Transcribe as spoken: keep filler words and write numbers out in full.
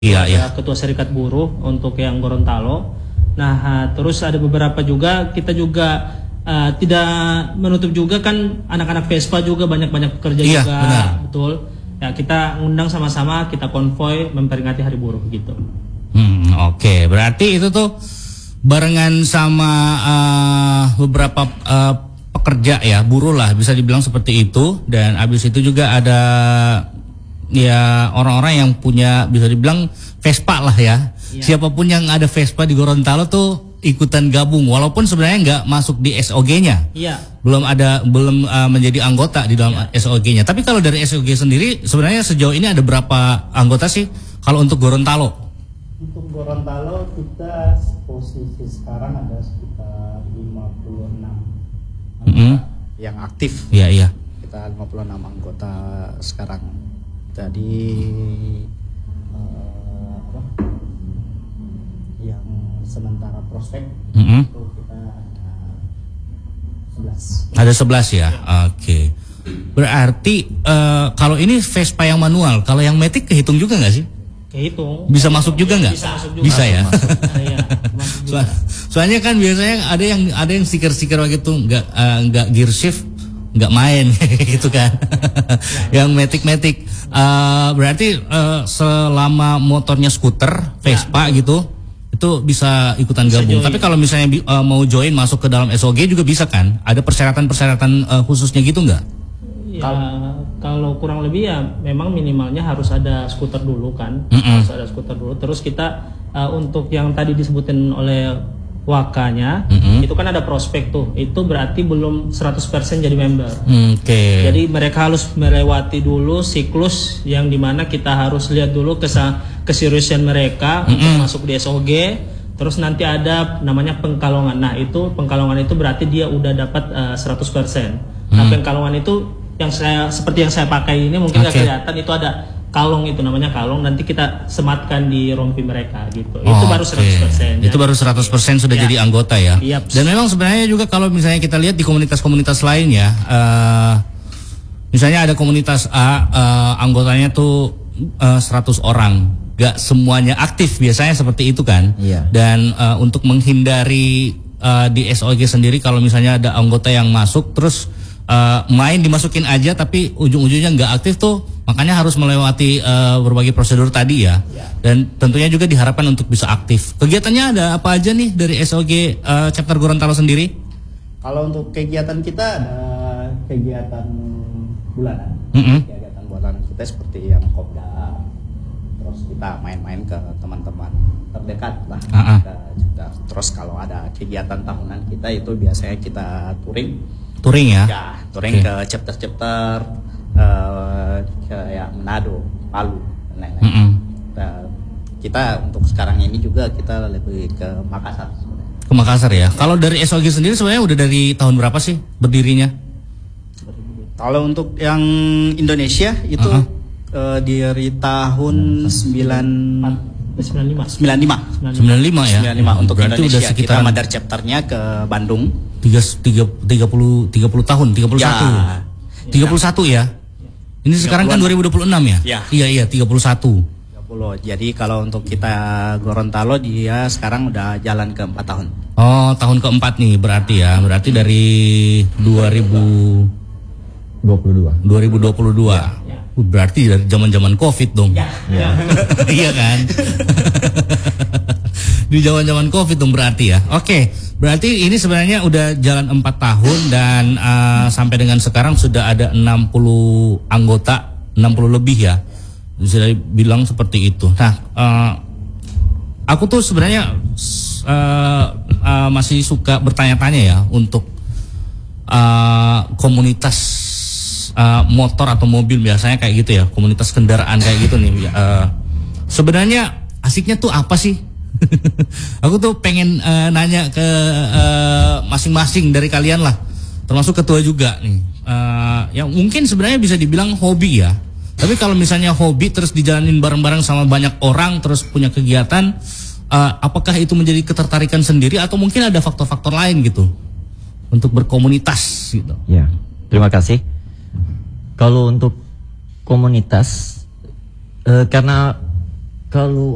Iya, iya. Ketua Serikat Buruh untuk yang Gorontalo. Nah, uh, terus ada beberapa juga kita juga uh, tidak menutup juga kan anak-anak Vespa juga banyak-banyak pekerja iya, juga, benar. betul. Ya kita undang sama-sama, kita konvoy memperingati Hari Buruh gitu. Hmm, oke, okay. Berarti itu tuh barengan sama uh, beberapa uh, pekerja ya, buruh lah bisa dibilang seperti itu. Dan abis itu juga ada ya orang-orang yang punya bisa dibilang Vespa lah ya. Ya. Siapapun yang ada Vespa di Gorontalo tuh ikutan gabung, walaupun sebenarnya nggak masuk di S O G-nya. Iya. Belum ada, belum uh, menjadi anggota di dalam ya. S O G-nya. Tapi kalau dari S O G sendiri sebenarnya sejauh ini ada berapa anggota sih kalau untuk Gorontalo? Untuk Gorontalo kita posisi sekarang ada sekitar lima puluh enam anggota mm-hmm. yang aktif. Iya, iya. Kita lima puluh enam anggota sekarang. Tadi uh, apa? Yang sementara prospek mm-hmm. itu kita ada sebelas. Ada sebelas ya. Oke. Okay. Berarti uh, kalau ini Vespa yang manual, kalau yang matic kehitung juga nggak sih? Kehitung. Bisa masuk juga nggak? Bisa masuk juga. Bisa ya. Iya, so, soalnya kan biasanya ada yang ada yang stiker-stiker begitu nggak uh, nggak gear shift, nggak main gitu kan. Yang matic-matic. Uh, berarti uh, selama motornya skuter Vespa ya, gitu itu bisa ikutan bisa gabung. Join. Tapi kalau misalnya uh, mau join masuk ke dalam S O G juga bisa kan? Ada persyaratan-persyaratan uh, khususnya gitu nggak? Ya, kalau kurang lebih ya memang minimalnya harus ada skuter dulu kan, mm-hmm. harus ada skuter dulu. Terus kita uh, untuk yang tadi disebutin oleh Wakanya, mm-hmm. itu kan ada prospek tuh. Itu berarti belum seratus persen jadi member. Oke. Okay. Jadi mereka harus melewati dulu siklus yang dimana kita harus lihat dulu kesa- keseriusan mereka mm-hmm. untuk masuk di S O G. Terus nanti ada namanya pengkalongan. Nah itu pengkalongan itu berarti dia udah dapat uh, seratus persen. Mm-hmm. Nah pengkalongan itu yang saya seperti yang saya pakai ini mungkin nggak okay. kelihatan, itu ada kalung, itu namanya kalung, nanti kita sematkan di rompi mereka gitu. Oh, itu baru seratus persen. Okay. Itu baru seratus persen sudah ya. Jadi anggota ya. Yep. Dan memang sebenarnya juga kalau misalnya kita lihat di komunitas-komunitas lain ya, uh, misalnya ada komunitas A, uh, anggotanya tuh uh, seratus orang, gak semuanya aktif biasanya seperti itu kan. Iya. Dan uh, untuk menghindari uh, di S O G sendiri kalau misalnya ada anggota yang masuk terus Uh, main dimasukin aja tapi ujung-ujungnya nggak aktif tuh, makanya harus melewati uh, berbagai prosedur tadi ya. ya. Dan tentunya juga diharapkan untuk bisa aktif. Kegiatannya ada apa aja nih dari S O G uh, chapter Gorontalo sendiri? Kalau untuk kegiatan kita ada kegiatan bulanan, mm-hmm. kegiatan bulanan kita seperti yang kopdar, terus kita main-main ke teman-teman terdekat lah. Uh-uh. Kita juga. Terus kalau ada kegiatan tahunan kita itu biasanya kita touring. Touring ya? Ya, touring okay. ke chapter-chapter uh, kayak Manado, Palu, dan lain-lain. Mm-hmm. Nah, kita untuk sekarang ini juga kita lebih ke Makassar. Ke Makassar ya? Kalau dari S O G sendiri sebenarnya udah dari tahun berapa sih berdirinya? Kalau untuk yang Indonesia itu uh-huh. uh, dari tahun sembilan sembilan lima sembilan lima sembilan lima ya. sembilan lima untuk berarti Indonesia. Udah sekitar kita mother chapternya ke Bandung. tiga puluh tahun, tiga puluh satu. Ya. tiga puluh satu ya. Ini sekarang kan dua ribu dua puluh enam ya? Ya. Iya iya tiga puluh satu. tiga puluh. Jadi kalau untuk kita Gorontalo dia sekarang udah jalan ke empat tahun. Oh, tahun keempat nih berarti ya. Berarti dari dua ribu dua puluh dua. dua ribu dua puluh dua. Ya. Berarti dari zaman-zaman Covid dong. Ya. Ya. Iya kan? Di zaman-zaman Covid dong berarti ya. Oke, berarti ini sebenarnya udah jalan empat tahun dan uh, sampai dengan sekarang sudah ada enam puluh anggota, enam puluh lebih ya. Bisa bilang seperti itu. Nah, uh, aku tuh sebenarnya uh, uh, masih suka bertanya-tanya ya untuk uh, komunitas uh, motor atau mobil biasanya kayak gitu ya, komunitas kendaraan kayak gitu nih. Uh, sebenarnya asiknya tuh apa sih? Aku tuh pengen uh, nanya ke uh, masing-masing dari kalian lah, termasuk ketua juga nih. Uh, yang mungkin sebenarnya bisa dibilang hobi ya. Tapi kalau misalnya hobi terus dijalanin bareng-bareng sama banyak orang terus punya kegiatan, uh, apakah itu menjadi ketertarikan sendiri atau mungkin ada faktor-faktor lain gitu untuk berkomunitas gitu? Ya, terima kasih. Kalau untuk komunitas, uh, karena kalau